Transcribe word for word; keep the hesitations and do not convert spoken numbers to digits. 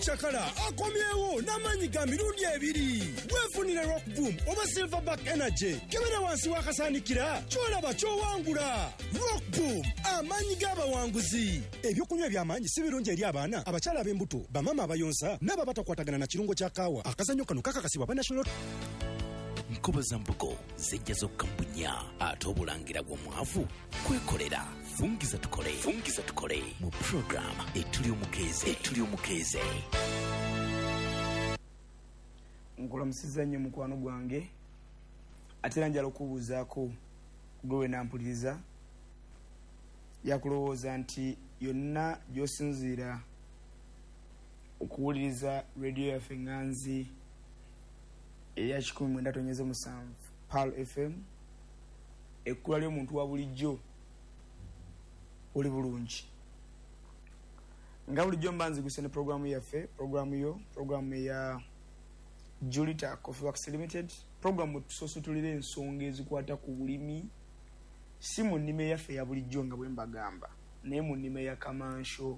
Chakala akomyewo n'amanyi ga mirundi ebiri. Weefunire Rock Boom oba Silverback Energy kebera wansi wakasaanikira kyolaba kyowangula. Rock Boom amanyi g'abawanguzi. Ebyokunywa by'amaanyi si birungi eri abaana abakyala ab'embuto bamama abayonsa n'aba batakwatagana na kirungo kya kaawa. Akazannyo kano kakakasibwa ba National Nkoba za mbugo zijja zokka mbunya ate obulangira bw'omwavu kwekolera. Fungiza tukole fungiza tukole mu program etuli omukeze etuli omukeze. Nkola musiza nnyo mukwano gwange ate njala okubuuzaako gwe nampuliriza yakulowooza nti yonna gy'osinziira okuwuliriza radio yaffe Nganzi eya kikumi mwenda tonyeze musanvu Pearl F M ekkula ly'omuntu wa bulijjo oli bulungi nga bulijjo mbanzi gusene programu yaffe programu yo programu ya Julita Coffee Works Limited programu tusosotulira ensonga ezikwata ku bulimi si mu nnime yaffe ya bulijjo nga bwe mbagamba naye mu nnime ya kamansho